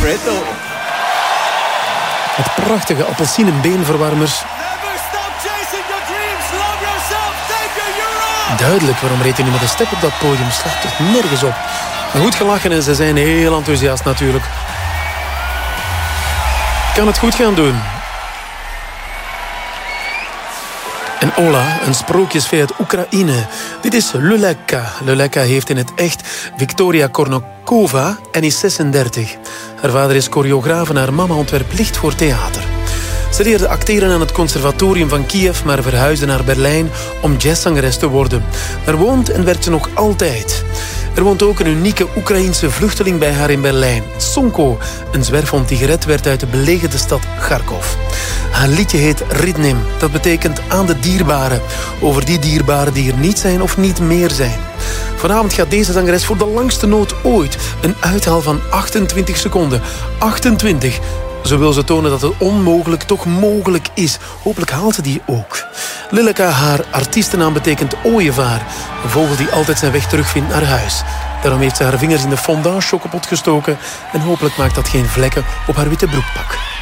Freddo. Met prachtige appelsienenbeenverwarmers. Duidelijk, waarom reed hij niet met een step op dat podium? Slaat toch nergens op. Maar goed gelachen en ze zijn heel enthousiast natuurlijk. Kan het goed gaan doen. En Ola, een sprookjesfee uit Oekraïne. Dit is Luleka. Luleka heeft in het echt Victoria Kornokova en is 36. Haar vader is choreograaf en haar mama ontwerpt licht voor theater. Ze leerde acteren aan het conservatorium van Kiev, maar verhuisde naar Berlijn om jazzzangeres te worden. Daar woont en werkt ze nog altijd. Er woont ook een unieke Oekraïense vluchteling bij haar in Berlijn. Sonko, een zwerfhond die gered werd uit de belegerde stad Kharkov. Haar liedje heet Ridnim. Dat betekent aan de dierbaren. Over die dierbaren die er niet zijn of niet meer zijn. Vanavond gaat deze zangeres voor de langste noot ooit. Een uithaal van 28 seconden. 28. Zo wil ze tonen dat het onmogelijk toch mogelijk is. Hopelijk haalt ze die ook. Lileka, haar artiestennaam betekent ooievaar. Een vogel die altijd zijn weg terugvindt naar huis. Daarom heeft ze haar vingers in de fondant chocopot gestoken. En hopelijk maakt dat geen vlekken op haar witte broekpak.